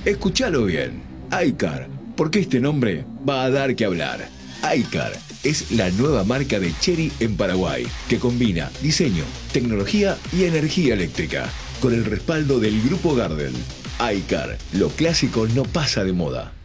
Escúchalo bien. iCar, porque este nombre va a dar que hablar. iCar es la nueva marca de Chery en Paraguay, que combina diseño, tecnología y energía eléctrica, con el respaldo del Grupo Gardel. iCar, lo clásico no pasa de moda.